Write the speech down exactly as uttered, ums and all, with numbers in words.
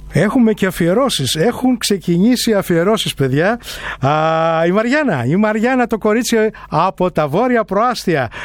Έχουμε και αφιερώσεις. Έχουν ξεκινήσει αφιερώσεις, παιδιά. Α, η Μαριάννα, η Μαριάννα, το κορίτσι από τα βόρεια προάστια,